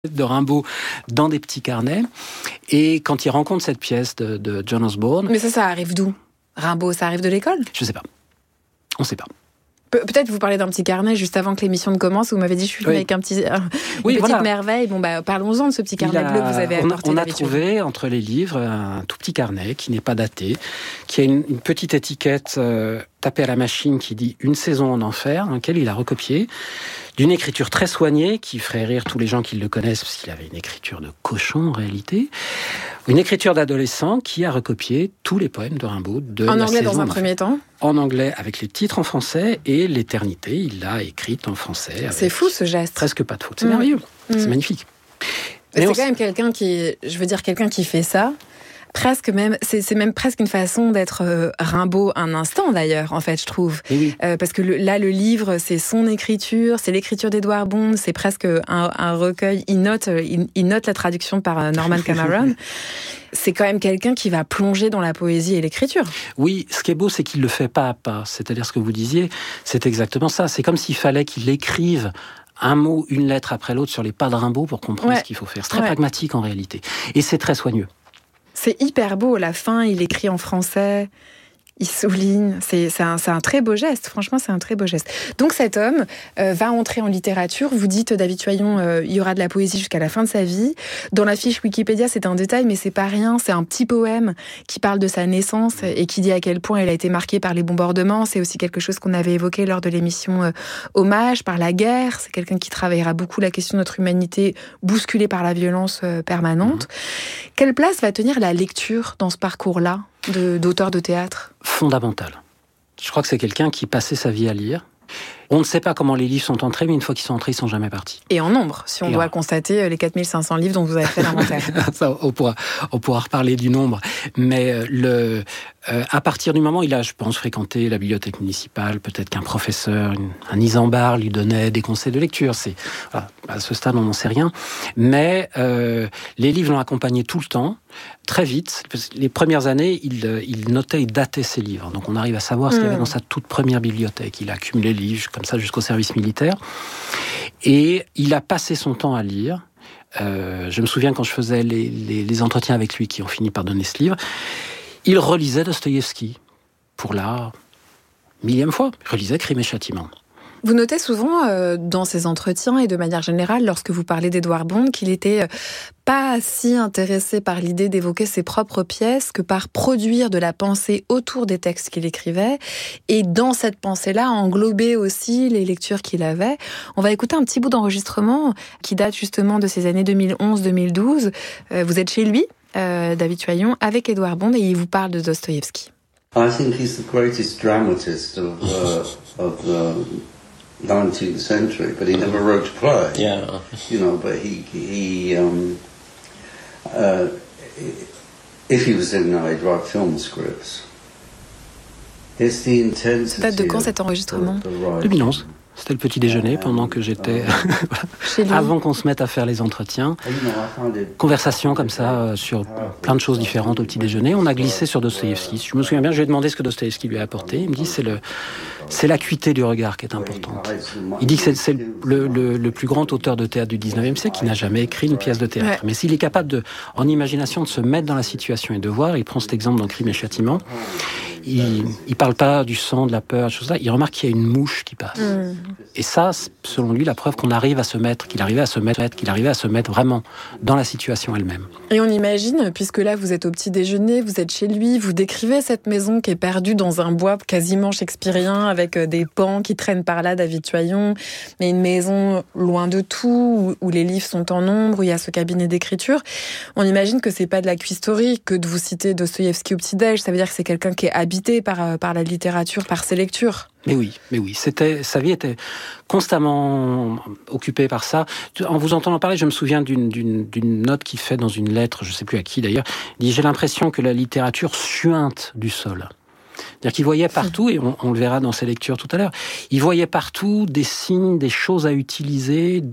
de Rimbaud dans des petits carnets. Et quand il rencontre cette pièce de John Osborne... Mais ça arrive d'où ? Rimbaud, ça arrive de l'école ? Je sais pas. On sait pas. Peut-être vous parlez d'un petit carnet juste avant que l'émission ne commence. Vous m'avez dit je suis avec une petite merveille. Bon, parlons-en de ce petit carnet bleu que vous avez apporté. On a trouvé entre les livres un tout petit carnet qui n'est pas daté, qui a une petite étiquette tapée à la machine qui dit « Une saison en enfer », dans laquelle il a recopié d'une écriture très soignée qui ferait rire tous les gens qui le connaissent parce qu'il avait une écriture de cochon en réalité. Une écriture d'adolescent qui a recopié tous les poèmes de Rimbaud de la saison. En anglais dans un premier temps ? En anglais avec les titres en français et l'éternité, il l'a écrite en français. C'est fou ce geste. Presque pas de faute. C'est merveilleux. C'est magnifique. C'est quand même quelqu'un qui fait ça. Presque même, c'est même presque une façon d'être Rimbaud un instant d'ailleurs, en fait, je trouve. Oui. Parce que le livre, c'est son écriture, c'est l'écriture d'Edouard Bond, c'est presque un recueil. Il note la traduction par Norman Cameron. C'est quand même quelqu'un qui va plonger dans la poésie et l'écriture. Oui, ce qui est beau, c'est qu'il le fait pas à pas. C'est-à-dire ce que vous disiez, c'est exactement ça. C'est comme s'il fallait qu'il écrive un mot, une lettre après l'autre sur les pas de Rimbaud pour comprendre ce qu'il faut faire. C'est très pragmatique en réalité. Et c'est très soigneux. C'est hyper beau, la fin, il écrit en français, il souligne, c'est un très beau geste, franchement c'est un très beau geste. Donc cet homme va entrer en littérature, vous dites David Toyon, il y aura de la poésie jusqu'à la fin de sa vie. Dans la fiche Wikipédia c'est un détail mais c'est pas rien, c'est un petit poème qui parle de sa naissance et qui dit à quel point elle a été marquée par les bombardements. C'est aussi quelque chose qu'on avait évoqué lors de l'émission Hommage, par la guerre. C'est quelqu'un qui travaillera beaucoup la question de notre humanité bousculée par la violence permanente. Quelle place va tenir la lecture dans ce parcours-là d'auteur de théâtre ? Fondamental. Je crois que c'est quelqu'un qui passait sa vie à lire. On ne sait pas comment les livres sont entrés, mais une fois qu'ils sont entrés, ils sont jamais partis. Et en nombre, si on doit constater les 4500 livres dont vous avez fait l'inventaire. Ça, on pourra reparler du nombre. Mais à partir du moment où il a, je pense, fréquenté la bibliothèque municipale, peut-être qu'un professeur, un Isambard lui donnait des conseils de lecture. Voilà, à ce stade, on n'en sait rien. Mais les livres l'ont accompagné tout le temps. Très vite, les premières années, il notait et datait ses livres. Donc on arrive à savoir ce qu'il y avait dans sa toute première bibliothèque. Il a accumulé les livres comme ça jusqu'au service militaire. Et il a passé son temps à lire. Je me souviens quand je faisais les entretiens avec lui qui ont fini par donner ce livre, il relisait Dostoïevski pour la 1000e fois. Il relisait Crime et Châtiment. Vous notez souvent dans ces entretiens et de manière générale, lorsque vous parlez d'Edouard Bond, qu'il était pas si intéressé par l'idée d'évoquer ses propres pièces que par produire de la pensée autour des textes qu'il écrivait. Et dans cette pensée-là, englober aussi les lectures qu'il avait. On va écouter un petit bout d'enregistrement qui date justement de ces années 2011-2012. Vous êtes chez lui, David Toyon, avec Edouard Bond, et il vous parle de Dostoïevski. I think he's the greatest dramatist of the 19th century, but he never wrote a play. Yeah. But if he was in, he'd write film scripts. It's the intensity. Ça date de quand cet enregistrement ? 2011. C'était le petit déjeuner pendant que j'étais... avant qu'on se mette à faire les entretiens. Conversation comme ça sur plein de choses différentes au petit déjeuner. On a glissé sur Dostoïevski. Je me souviens bien, je lui ai demandé ce que Dostoïevski lui a apporté. Il me dit c'est l'acuité du regard qui est importante. Il dit que c'est le plus grand auteur de théâtre du 19e siècle qui n'a jamais écrit une pièce de théâtre. Ouais. Mais s'il est capable, en imagination, de se mettre dans la situation et de voir, il prend cet exemple dans Crime et Châtiment, il parle pas du sang, de la peur, des choses là. Il remarque qu'il y a une mouche qui passe. Et ça, selon lui, la preuve qu'il arrivait à se mettre vraiment dans la situation elle-même. Et on imagine, puisque là vous êtes au petit déjeuner, vous êtes chez lui, vous décrivez cette maison qui est perdue dans un bois quasiment shakespearien avec des pans qui traînent par là, David Toyon, mais une maison loin de tout, où les livres sont en ombre, où il y a ce cabinet d'écriture. On imagine que c'est pas de la cuistorie que de vous citer Dostoïevski au petit-déj. Ça veut dire que c'est quelqu'un qui est habité par la littérature, par ses lectures. Mais oui. Sa vie était constamment occupée par ça. En vous entendant parler, je me souviens d'une note qu'il fait dans une lettre, je ne sais plus à qui d'ailleurs. Il dit « J'ai l'impression que la littérature suinte du sol ». C'est-à-dire qu'il voyait partout, et on le verra dans ses lectures tout à l'heure, il voyait partout des signes, des choses à utiliser,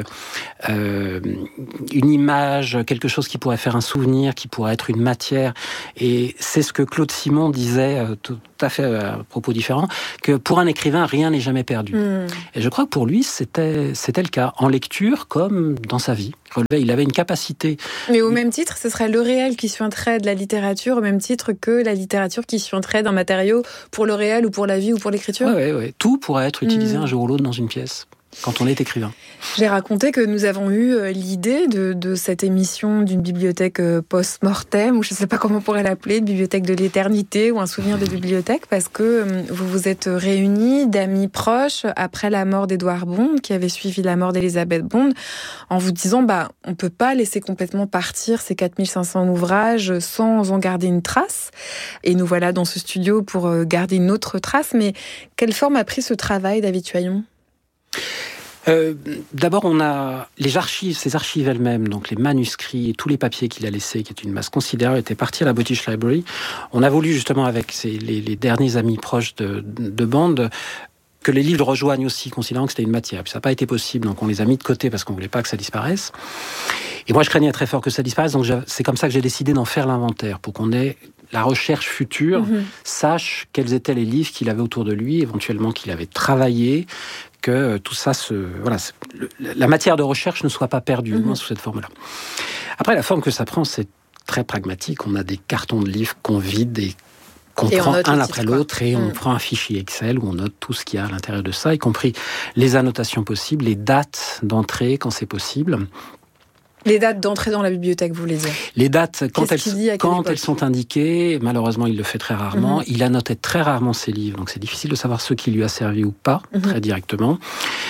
une image, quelque chose qui pourrait faire un souvenir, qui pourrait être une matière. Et c'est ce que Claude Simon disait, tout à fait à propos différent, que pour un écrivain, rien n'est jamais perdu. Et je crois que pour lui, c'était le cas, en lecture comme dans sa vie. Il avait une capacité. Mais au même titre, ce serait le réel qui suit un trait de la littérature, au même titre que la littérature qui suit un trait d'un matériau pour le réel ou pour la vie ou pour l'écriture. Oui. Tout pourrait être utilisé un jour ou l'autre dans une pièce, quand on est écrivain. J'ai raconté que nous avons eu l'idée de cette émission d'une bibliothèque post-mortem, ou je ne sais pas comment on pourrait l'appeler, une bibliothèque de l'éternité ou un souvenir de bibliothèque, parce que vous vous êtes réunis d'amis proches après la mort d'Edouard Bond, qui avait suivi la mort d'Elisabeth Bond, en vous disant on ne peut pas laisser complètement partir ces 4500 ouvrages sans en garder une trace. Et nous voilà dans ce studio pour garder une autre trace. Mais quelle forme a pris ce travail, David Tuaillon ? D'abord, on a les archives, ces archives elles-mêmes, donc les manuscrits et tous les papiers qu'il a laissés, qui est une masse considérable, étaient partis à la British Library. On a voulu justement, avec les derniers amis proches de Bond, que les livres rejoignent aussi, considérant que c'était une matière. Puis ça n'a pas été possible, donc on les a mis de côté parce qu'on ne voulait pas que ça disparaisse. Et moi, je craignais très fort que ça disparaisse, donc c'est comme ça que j'ai décidé d'en faire l'inventaire, pour qu'on ait la recherche future, sache quels étaient les livres qu'il avait autour de lui, éventuellement qu'il avait travaillé, que tout ça la matière de recherche ne soit pas perdue, au moins sous cette forme-là. Après, la forme que ça prend, c'est très pragmatique. On a des cartons de livres qu'on vide et qu'on prend un après l'autre, et on prend un fichier Excel où on note tout ce qu'il y a à l'intérieur de ça, y compris les annotations possibles, les dates d'entrée quand c'est possible. Les dates d'entrée dans la bibliothèque, vous voulez dire ? Les dates, quand elles sont indiquées, malheureusement, il le fait très rarement. Il annotait très rarement ses livres, donc c'est difficile de savoir ce qui lui a servi ou pas, très directement.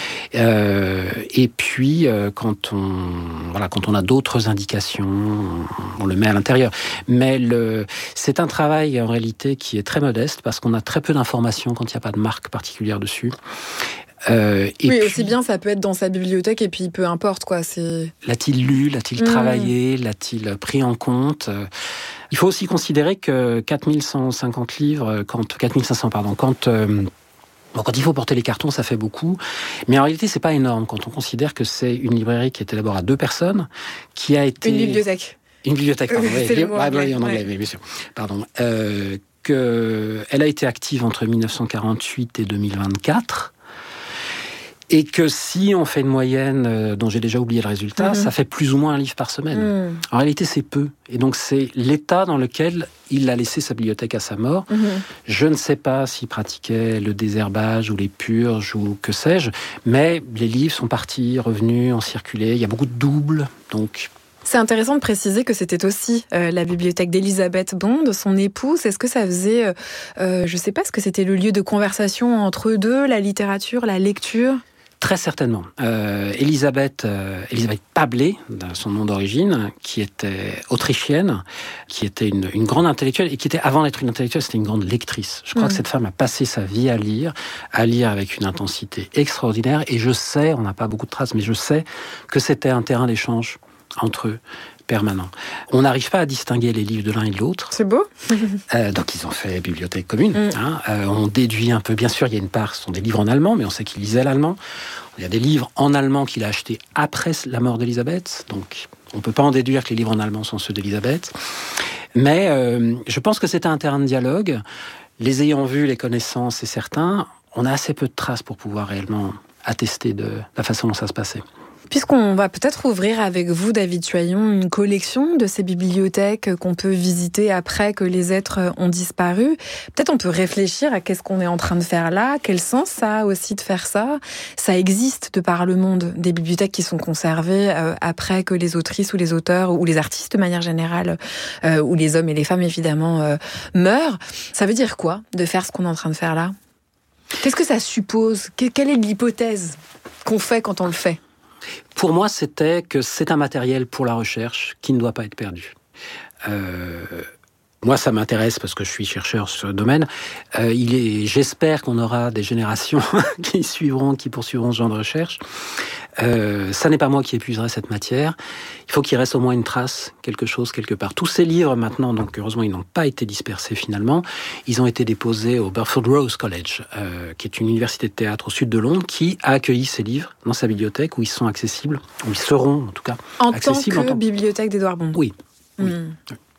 Et puis, quand on a d'autres indications, on le met à l'intérieur. Mais c'est un travail, en réalité, qui est très modeste, parce qu'on a très peu d'informations quand il n'y a pas de marque particulière dessus. Aussi bien ça peut être dans sa bibliothèque et puis peu importe quoi. L'a-t-il lu, l'a-t-il travaillé, l'a-t-il pris en compte ? Il faut aussi considérer que 4150 livres, quand il faut porter les cartons, ça fait beaucoup. Mais en réalité, c'est pas énorme quand on considère que c'est une librairie qui était d'abord à 2 personnes, qui a été... Une bibliothèque. Une bibliothèque, pardon. C'est le mot anglais. En anglais, bien sûr. Pardon. Elle a été active entre 1948 et 2024. Et que si on fait une moyenne dont j'ai déjà oublié le résultat, ça fait plus ou moins un livre par semaine. En réalité, c'est peu. Et donc, c'est l'état dans lequel il a laissé sa bibliothèque à sa mort. Je ne sais pas s'il pratiquait le désherbage ou les purges ou que sais-je, mais les livres sont partis, revenus, ont circulé. Il y a beaucoup de doubles, donc... C'est intéressant de préciser que c'était aussi la bibliothèque d'Elisabeth Bond, son épouse. Est-ce que ça faisait, je ne sais pas, est-ce que c'était le lieu de conversation entre eux deux, la littérature, la lecture ? Très certainement. Elisabeth Pablé, son nom d'origine, qui était autrichienne, qui était une grande intellectuelle, et qui était, avant d'être une intellectuelle, c'était une grande lectrice. Je crois que cette femme a passé sa vie à lire avec une intensité extraordinaire, et je sais, on n'a pas beaucoup de traces, mais je sais que c'était un terrain d'échange entre eux, permanent. On n'arrive pas à distinguer les livres de l'un et de l'autre. C'est beau. Donc ils ont fait bibliothèque commune. On déduit un peu, bien sûr, il y a une part, ce sont des livres en allemand, mais on sait qu'il lisait l'allemand. Il y a des livres en allemand qu'il a achetés après la mort d'Elisabeth, donc on ne peut pas en déduire que les livres en allemand sont ceux d'Elisabeth. Mais je pense que c'était un terrain de dialogue. Les ayant vus, les connaissant, c'est certain, on a assez peu de traces pour pouvoir réellement attester de la façon dont ça se passait. Puisqu'on va peut-être ouvrir avec vous, David Tuaillon, une collection de ces bibliothèques qu'on peut visiter après que les êtres ont disparu, peut-être on peut réfléchir à qu'est-ce qu'on est en train de faire là, quel sens ça a aussi de faire ça. Ça existe de par le monde, des bibliothèques qui sont conservées après que les autrices ou les auteurs ou les artistes de manière générale, ou les hommes et les femmes évidemment, meurent. Ça veut dire quoi de faire ce qu'on est en train de faire là ? Qu'est-ce que ça suppose ? Quelle est l'hypothèse qu'on fait quand on le fait ? Pour moi, c'était que c'est un matériel pour la recherche qui ne doit pas être perdu. Moi, ça m'intéresse parce que je suis chercheur sur ce domaine. J'espère qu'on aura des générations qui poursuivront ce genre de recherche. Ça n'est pas moi qui épuiserai cette matière. Il faut qu'il reste au moins une trace, quelque chose, quelque part. Tous ces livres, maintenant, donc heureusement, ils n'ont pas été dispersés finalement. Ils ont été déposés au Burford Rose College, qui est une université de théâtre au sud de Londres, qui a accueilli ces livres dans sa bibliothèque, où ils sont accessibles, où ils seront en tout cas accessibles. En tant que bibliothèque d'Edouard Bond. Oui.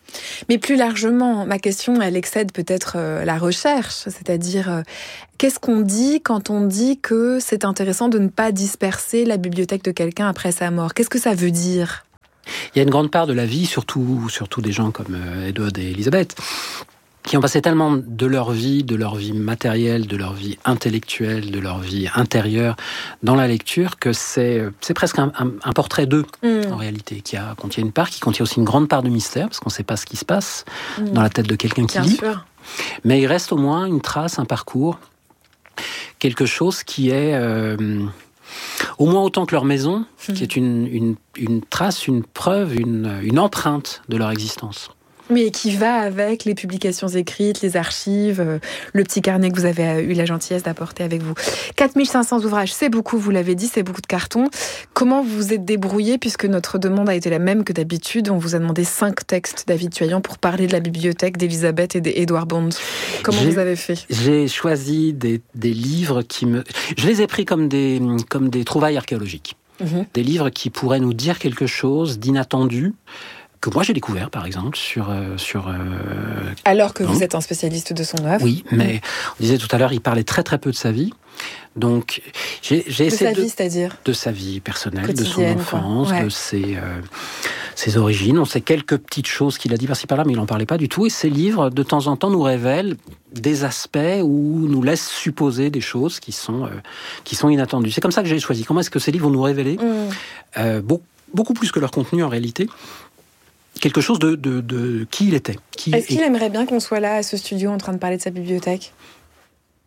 Mais plus largement, ma question, elle excède peut-être la recherche, c'est-à-dire qu'est-ce qu'on dit quand on dit que c'est intéressant de ne pas disperser la bibliothèque de quelqu'un après sa mort? Qu'est-ce que ça veut dire? Il y a une grande part de la vie, surtout des gens comme Edward et Elisabeth, qui ont passé tellement de leur vie matérielle, de leur vie intellectuelle, de leur vie intérieure dans la lecture, que c'est presque un portrait d'eux, en réalité, qui contient une part, qui contient aussi une grande part de mystère, parce qu'on ne sait pas ce qui se passe dans la tête de quelqu'un qui lit. Sûr. Mais il reste au moins une trace, un parcours, quelque chose qui est... au moins autant que leur maison, qui est une trace, une preuve, une empreinte de leur existence. Mais qui va avec les publications écrites, les archives, le petit carnet que vous avez eu la gentillesse d'apporter avec vous. 4500 ouvrages, c'est beaucoup, vous l'avez dit, c'est beaucoup de cartons. Comment vous vous êtes débrouillé, puisque notre demande a été la même que d'habitude? On vous a demandé 5 textes, David Tuaillon, pour parler de la bibliothèque d'Elisabeth et d'Edward Bond. Comment vous avez fait? J'ai choisi des livres Je les ai pris comme des trouvailles archéologiques. Des livres qui pourraient nous dire quelque chose d'inattendu, que moi j'ai découvert par exemple sur alors que vous êtes un spécialiste de son œuvre. Oui, mais on disait tout à l'heure, il parlait très très peu de sa vie. Donc j'ai essayé c'est-à-dire de sa vie personnelle, quotidienne, de son enfance, ouais. de ses origines. On sait quelques petites choses qu'il a dit par-ci par-là, mais il n'en parlait pas du tout. Et ces livres, de temps en temps, nous révèlent des aspects ou nous laissent supposer des choses qui sont inattendues. C'est comme ça que j'ai choisi. Comment est-ce que ces livres vont nous révéler beaucoup plus que leur contenu en réalité, quelque chose de qui il était. Est-ce qu'il aimerait bien qu'on soit là, à ce studio, en train de parler de sa bibliothèque?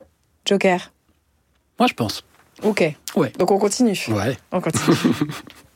Joker? Moi, je pense. Ok. Ouais. Donc on continue. Ouais. On continue.